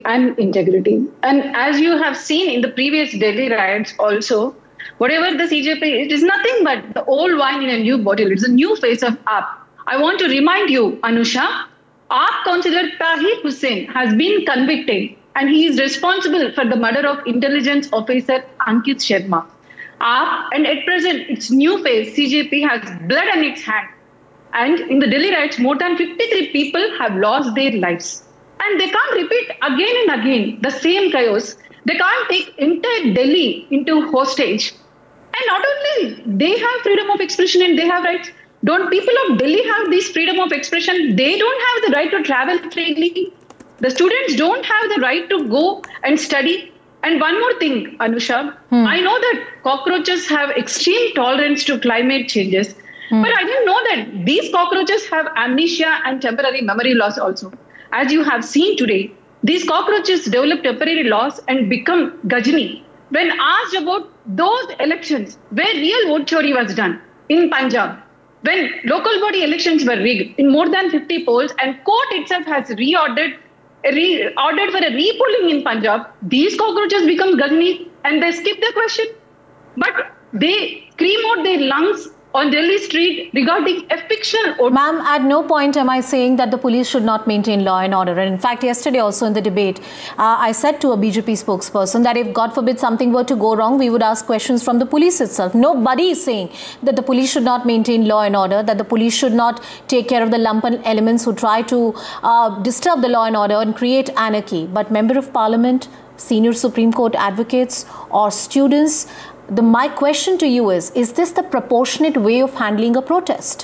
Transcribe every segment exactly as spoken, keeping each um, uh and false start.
and integrity. And as you have seen in the previous Delhi riots also, whatever the C J P, it is nothing but the old wine in a new bottle. It's a new face of A A P. I want to remind you, Anusha, A A P councillor Tahir Hussain has been convicted and he is responsible for the murder of intelligence officer Ankit Sharma. A A P, and at present, its new face, C J P, has blood on its hand. And in the Delhi riots, more than fifty-three people have lost their lives. And they can't repeat again and again the same chaos. They can't take entire Delhi into hostage. And not only they have freedom of expression and they have rights, don't people of Delhi have this freedom of expression? They don't have the right to travel freely. The students don't have the right to go and study. And one more thing, Anusha, hmm. I know that cockroaches have extreme tolerance to climate changes, hmm. but I didn't know that these cockroaches have amnesia and temporary memory loss also. As you have seen today, these cockroaches develop temporary loss and become Gajini. When asked about those elections where real vote chori was done in Punjab, when local body elections were rigged in more than fifty polls and court itself has reordered, re ordered for a repolling in Punjab, these cockroaches become Gajini and they skip the question. But they scream out their lungs on Delhi street regarding a fictional... Ma'am, at no point am I saying that the police should not maintain law and order. And in fact, yesterday also in the debate, uh, I said to a B J P spokesperson that if God forbid something were to go wrong, we would ask questions from the police itself. Nobody is saying that the police should not maintain law and order, that the police should not take care of the lumpen elements who try to uh, disturb the law and order and create anarchy. But Member of Parliament, senior Supreme Court advocates or students, The, my question to you is, is this the proportionate way of handling a protest?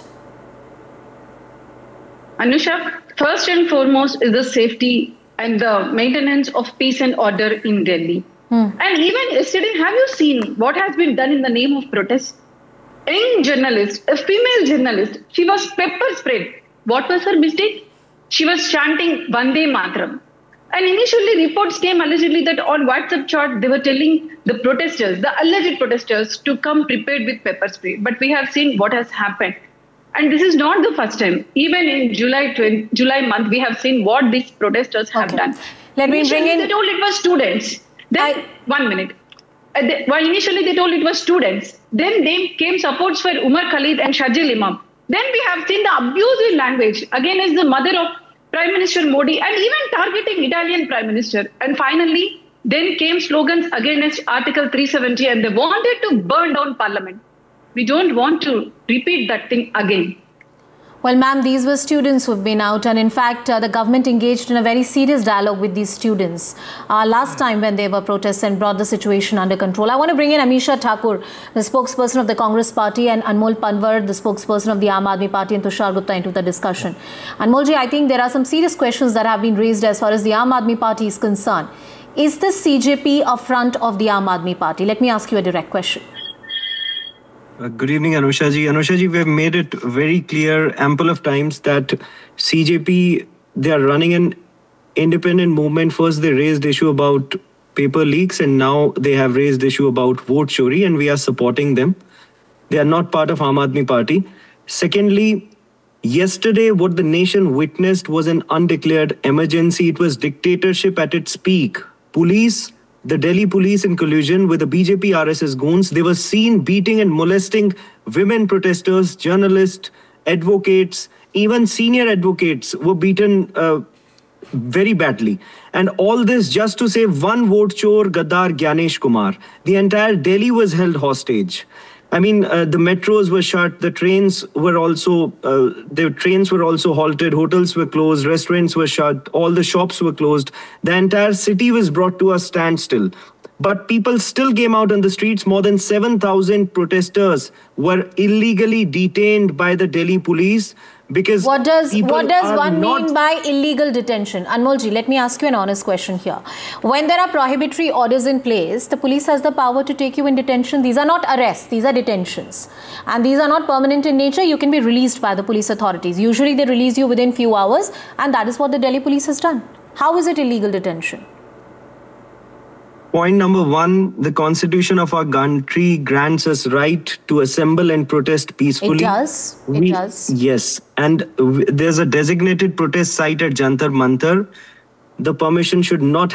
Anusha, first and foremost is the safety and the maintenance of peace and order in Delhi. Hmm. And even yesterday, have you seen what has been done in the name of protest? A young journalist, a female journalist, she was pepper sprayed. What was her mistake? She was chanting Vande Mataram. And initially reports came allegedly that on WhatsApp chat, they were telling the protesters, the alleged protesters, to come prepared with pepper spray. But we have seen what has happened. And this is not the first time. Even in July July month, we have seen what these protesters have okay. done. Let me initially, bring in... they told it was students. Then, I... one minute. Uh, they, well, initially they told it was students. Then they came supports for Umar Khalid and Shajil Imam. Then we have seen the abusive language against the mother of Prime Minister Modi and even targeting Italian Prime Minister. And finally, then came slogans against Article three seventy and they wanted to burn down Parliament. We don't want to repeat that thing again. Well, ma'am, these were students who've been out, and in fact, uh, the government engaged in a very serious dialogue with these students uh, last time when there were protests and brought the situation under control. I want to bring in Amisha Thakur, the spokesperson of the Congress Party, and Anmol Panwar, the spokesperson of the Aam Aadmi Party, and Tushar Gupta into the discussion. Anmolji, I think there are some serious questions that have been raised as far as the Aam Aadmi Party is concerned. Is the C J P a front of the Aam Aadmi Party? Let me ask you a direct question. Uh, good evening, Anusha ji. Anusha ji, we have made it very clear ample of times that C J P, they are running an independent movement. First, they raised issue about paper leaks, and now they have raised issue about vote chori, and we are supporting them. They are not part of Aam Aadmi Party. Secondly, yesterday, what the nation witnessed was an undeclared emergency. It was dictatorship at its peak. Police, the Delhi police in collusion with the B J P R S S goons, they were seen beating and molesting women protesters, journalists, advocates, even senior advocates were beaten uh, very badly. And all this just to save one vote chor, Gaddar Gyanesh Kumar. The entire Delhi was held hostage. I mean, uh, the metros were shut, the trains were also, uh, the trains were also halted, hotels were closed, restaurants were shut, all the shops were closed. The entire city was brought to a standstill. But people still came out on the streets. More than seven thousand protesters were illegally detained by the Delhi police. Because what does what does one mean by illegal detention? Anmolji, let me ask you an honest question here. When there are prohibitory orders in place, the police has the power to take you in detention. These are not arrests, these are detentions. And these are not permanent in nature. You can be released by the police authorities. Usually they release you within few hours, and that is what the Delhi police has done. How is it illegal detention? Point number one, the constitution of our country grants us right to assemble and protest peacefully. It does. It we, does. Yes. And there's a designated protest site at Jantar Mantar. the permission should not